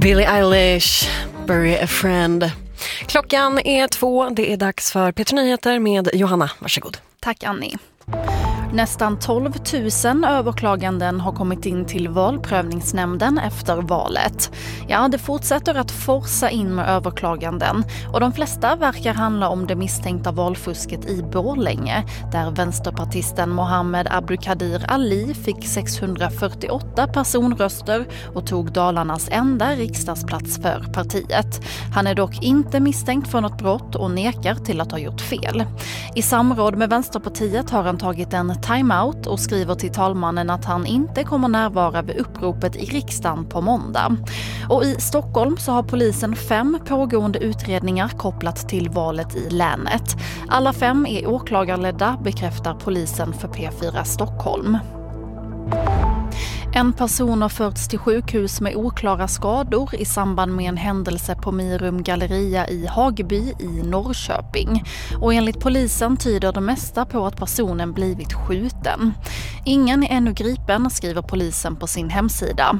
Billie Eilish, Bury a Friend. Klockan är 2, det är dags för P3 Nyheter med Johanna. Varsågod. Tack Annie. Nästan 12 000 överklaganden har kommit in till valprövningsnämnden efter valet. Ja, det fortsätter att forsa in med överklaganden och de flesta verkar handla om det misstänkta valfusket i Borlänge där vänsterpartisten Mohammed Abdulkadir Ali fick 648 personröster och tog Dalarnas enda riksdagsplats för partiet. Han är dock inte misstänkt för något brott och nekar till att ha gjort fel. I samråd med Vänsterpartiet har han tagit en timeout och skriver till talmannen att han inte kommer närvara vid uppropet i riksdagen på måndag. Och i Stockholm så har polisen 5 pågående utredningar kopplat till valet i länet. Alla 5 är åklagarledda, bekräftar polisen för P4 Stockholm. En person har förts till sjukhus med oklara skador i samband med en händelse på Mirum Galleria i Hageby i Norrköping. Och enligt polisen tyder det mesta på att personen blivit skjuten. Ingen är ännu gripen, skriver polisen på sin hemsida.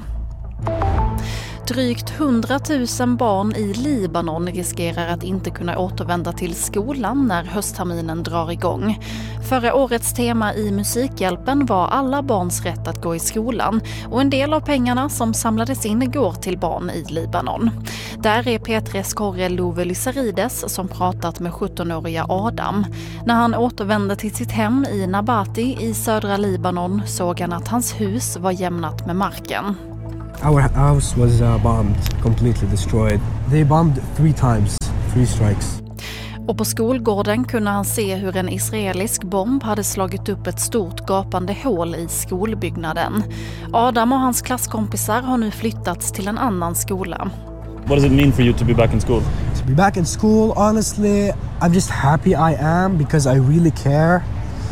Drygt 100 000 barn i Libanon riskerar att inte kunna återvända till skolan när höstterminen drar igång. Förra årets tema i Musikhjälpen var alla barns rätt att gå i skolan och en del av pengarna som samlades in går till barn i Libanon. Där är P3s korre Love Lysarides som pratat med 17-åriga Adam. När han återvände till sitt hem i Nabati i södra Libanon såg han att hans hus var jämnat med marken. Our house was bombed, completely destroyed. They bombed 3 times, 3 strikes. Och på skolgården kunde han se hur en israelisk bomb hade slagit upp ett stort gapande hål i skolbyggnaden. Adam och hans klasskompisar har nu flyttats till en annan skola. What does it mean for you to be back in school? To be back in school, honestly, I'm just happy I am because I really care.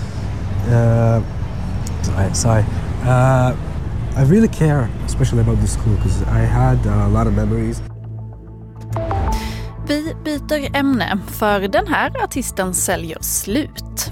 I really care, especially about this school because I had a lot of memories. Vi byter ämne för den här artisten säljer slut.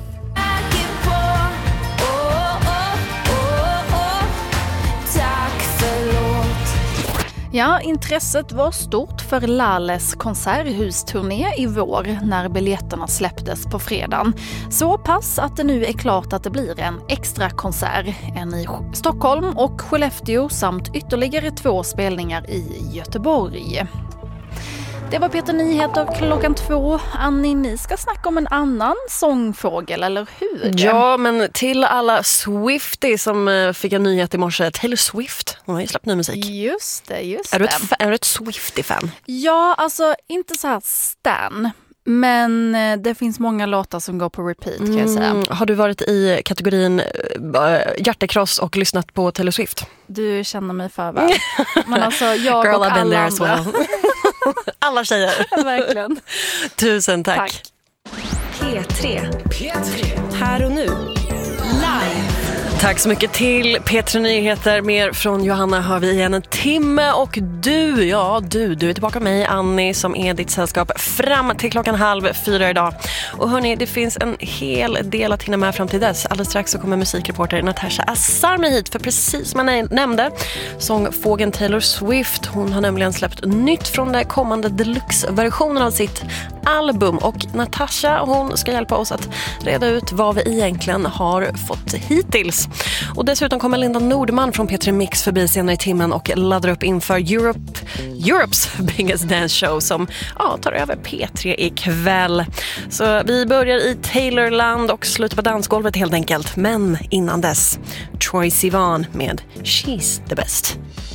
Ja, intresset var stort för Lales konserthusturné i vår när biljetterna släpptes på fredagen. Så pass att det nu är klart att det blir en extra konsert, en i Stockholm och Skellefteå samt ytterligare 2 spelningar i Göteborg. Det var P3 Nyheter klockan 2. Annie, ni ska snacka om en annan sångfågel, eller hur? Ja, men till alla Swiftie som fick en nyhet i morse. Taylor Swift, hon har ju släppt ny musik. Just det. Är du ett Swiftie-fan? Ja, alltså inte så här stan. Men det finns många låtar som går på repeat, kan jag säga. Har du varit i kategorin hjärtekross och lyssnat på Taylor Swift? Du känner mig för väl. Men alltså, jag Girl, och I've been alla there andra. as well. Alla tjejer. Verkligen. Tusen tack. P3. Här och nu. Live. Tack så mycket till P3 Nyheter. Mer från Johanna har vi igen en timme. Och du är tillbaka med mig, Annie, som är ditt sällskap fram till 3:30 idag. Och hörni, det finns en hel del att hinna med fram till dess. Alldeles strax så kommer musikreporter Natasha Asarmi hit. För precis som jag nämnde, sångfågeln Taylor Swift, hon har nämligen släppt nytt från den kommande deluxe-versionen av sitt album. Och Natasha, hon ska hjälpa oss att reda ut vad vi egentligen har fått hittills. Och dessutom kommer Linda Nordman från P3 Mix förbi senare i timmen och laddar upp inför Europe's Biggest Dance Show som tar över P3 ikväll. Så vi börjar i Taylorland och slutar på dansgolvet helt enkelt. Men innan dess, Troye Sivan med She's the Best.